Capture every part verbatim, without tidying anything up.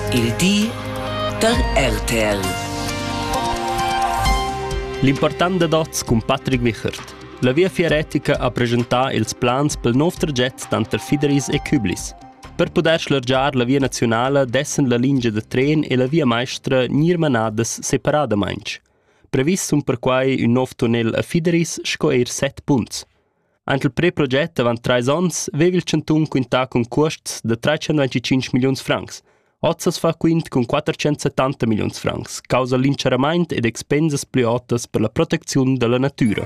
Il di der R T L. L'important de dots con Patrick Wichert. La via fieretica ha presentato ils plans pel nuovo traget tanto Fideris e Küblis. Per poter slargiar la via nazionale dessen la linea de tren e la via maestra nirmanades separadamaing. Previs sun per quai un nuovo tunnel a Fideris scoer set punts. Ant il pre-proget avant tre ans vevi il centun quinta con costs de trecentoventicinque milions francs. Ozzas fa quint con quattrocentosettanta milions francs, causa l'incerament ed expenses pli altas per la protezione della natura.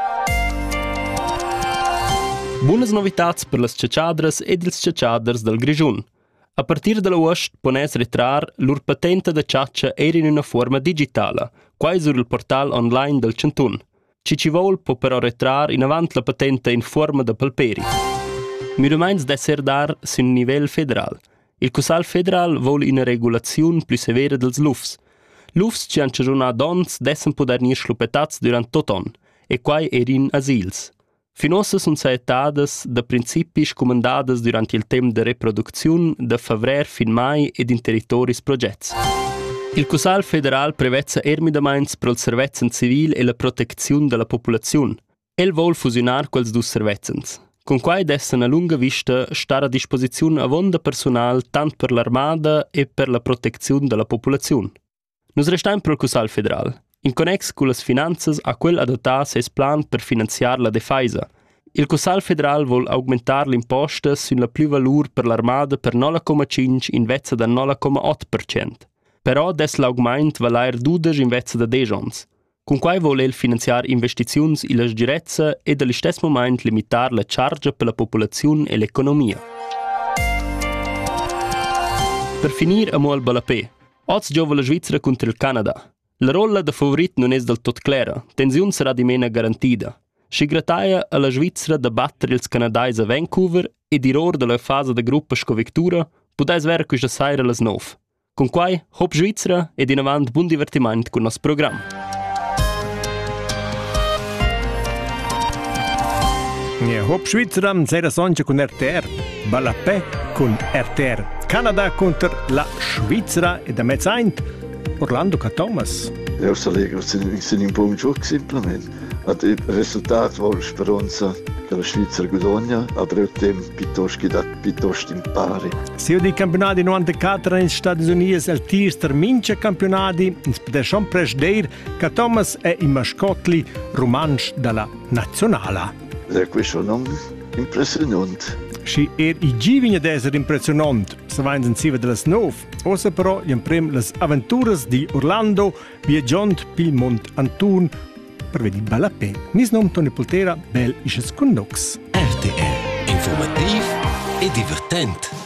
Buonas novitats per las cecciadras ed ils cecciaders del Grigiun. A partir della uost pones retrar lur patente de ciaccia era in una forma digitale, quai sur il portal online del centun. Ci ci vol può però retrar in avant la patente in forma de palperi. Mi domains d'esser dar sin nivell federal. Il Cussal federal vol una regulazione più severa dels lufs. Lufs ci han giornà dons dessen poder nir schlupetats durant tot on, e quai erin asils. Finossa sun saetades da principis comandades durant il tem de reproducziun de favrer fin mai ed in territoris progets. Il Cussal federal prevezza ermidamains per il servezzan civil e la protezione della popolazione. El vol fusionar quels dus servezzans. Con quai dessen a lunga vista star a disposizione avonda personal tant per l'armada e per la protezione della popolazione. Nus restain per il Cussal federal. In connex con las finanzas a quel adattar ses plan per finanziar la defaisa. Il Cussal federal vol augmentar l'imposta sun la plüvalur per l'armada per nove virgola cinque in vezza da nove virgola otto per cento. Però des l'augment valair dudes in vezza da dejons. Con quai vol el finanziar investiziuns in la sgirezza e dall'istess moment limitar la charge per la popolazione e l'economia. Per finir amo al balapè. Oz giova la Svizzera contro il Canada. La rolla da favorit non es del tot clara, tensiun sarà di mena garantida. Si grataia alla Svizzera da battere ils canadais a Vancouver e di ror della fase de gruppa scovectura pudeis ver quista saira las nov. Con quai, hop Svizzera ed in avant buon divertiment con nos program. Ja, hop Svizzera, sera sonja con R T R, balapè con R T R. Canada contro la Svizzera e da mezzaint Orlando ca Thomas. Ja, aus der Liga sind im Punkt schon simplement. Il risultato vuole speranza che la Svizzera guadagna, aber il tempo piuttosto da piuttosto in pari. Se di campionati novantaquattro negli Stati Uniti il tir mince campionati, in spedescion presder che Thomas è il mascotli romansch della nazionale. E questo non impressionante. Si er i givigna d'esser impressionant, se vain sensiva delle snov, ossa però gli imprem les avventuras di Orlando viaggiant pi Mont Antun per vedi balapè. Mis nom Toni Poltera, bel isches con nox. R T L. Informativ e divertent.